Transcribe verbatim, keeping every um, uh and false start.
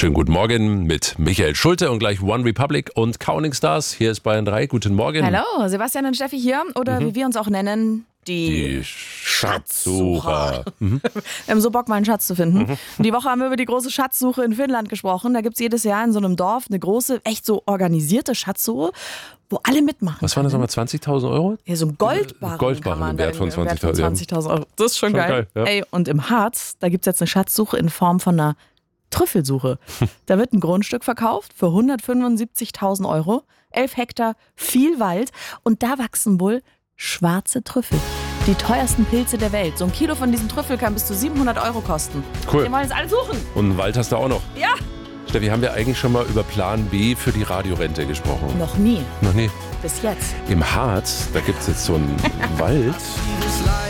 Schönen guten Morgen mit Michael Schulte und gleich One Republic und Counting Stars. Hier ist Bayern drei. Guten Morgen. Hallo, Sebastian und Steffi hier. Oder mhm. wie wir uns auch nennen, die, die Schatzsucher. Mhm. Wir haben so Bock, mal einen Schatz zu finden. Mhm. Und die Woche haben wir über die große Schatzsuche in Finnland gesprochen. Da gibt es jedes Jahr in so einem Dorf eine große, echt so organisierte Schatzsuche, wo alle mitmachen. Was waren das nochmal, zwanzigtausend Euro? Ja, so ein Goldbarren. Goldbarren im Wert von zwanzigtausend Euro. Das ist schon, schon geil. geil ja. Ey, und im Harz, da gibt es jetzt eine Schatzsuche in Form von einer Trüffelsuche. Da wird ein Grundstück verkauft für hundertfünfundsiebzigtausend Euro, elf Hektar, viel Wald und da wachsen wohl schwarze Trüffel. Die teuersten Pilze der Welt. So ein Kilo von diesem Trüffel kann bis zu siebenhundert Euro kosten. Cool. Wir wollen jetzt alle suchen. Und einen Wald hast du auch noch. Ja. Steffi, haben wir eigentlich schon mal über Plan B für die Radiorente gesprochen? Noch nie. Noch nie. Bis jetzt. Im Harz, da gibt es jetzt so einen Wald.